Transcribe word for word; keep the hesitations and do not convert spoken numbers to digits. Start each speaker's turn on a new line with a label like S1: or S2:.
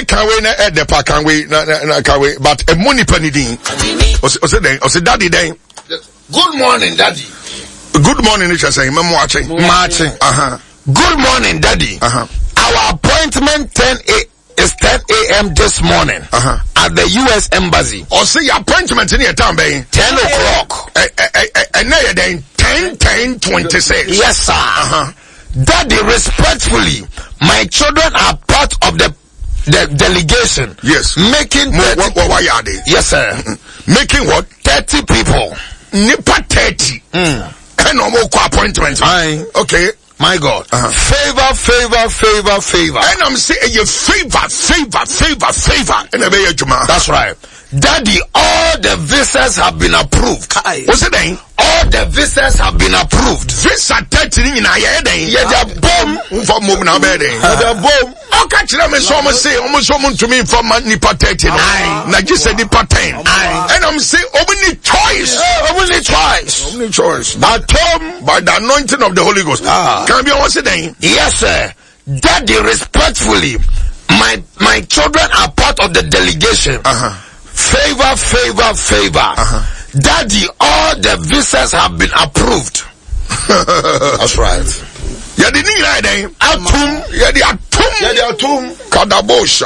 S1: say can we na the pa can we na na can we but a money penny din. O say then o say daddy then.
S2: Good morning, daddy.
S1: Good morning, it's just saying, Memo watching.
S2: Marching.
S1: Uh-huh.
S2: Good morning, daddy.
S1: Uh-huh.
S2: Our appointment ten a is ten a.m. this morning.
S1: Uh-huh.
S2: At the U S Embassy.
S1: Or see your appointment in your town, baby.
S2: ten o'clock.
S1: And now you're then ten, ten, twenty-six.
S2: Yes, sir.
S1: Uh-huh.
S2: Daddy, respectfully, my children are part of the the delegation.
S1: Yes.
S2: Making
S1: thirty. What, what, what are they?
S2: Yes, sir.
S1: Mm-hmm. Making what?
S2: thirty people.
S1: Nipa thirty.
S2: Mm.
S1: And no more appointment.
S2: Aye.
S1: Okay.
S2: My God.
S1: Uh-huh.
S2: Favor, favor, favor, favor.
S1: And I'm saying you favor, favor, favor, favor. And I be a Juma.
S2: That's right. Daddy, all the visas have been approved.
S1: Aye. What's it then?
S2: All the visas have been approved.
S1: Visa thirty in a year then.
S2: Yeah, they're bomb.
S1: For moving our bed.
S2: They're bomb.
S1: I'll catch them and someone say, almost someone to me from Nipa thirty. Now just say Nipa ten. And I'm saying, only choice.
S2: Only choice.
S1: Only choice.
S2: But Tom,
S1: by the anointing of the Holy Ghost.
S2: Ah.
S1: Can I be what's it then?
S2: Yes, sir. Daddy, respectfully, my my children are part of the delegation.
S1: Uh-huh.
S2: Favor, favor, favor.
S1: Uh-huh.
S2: Daddy, all the visas have been approved. That's right.
S1: Yeah, the need right then.
S2: Atum.
S1: Yeah, the atum.
S2: Yeah, the atum.
S1: Kadabosha.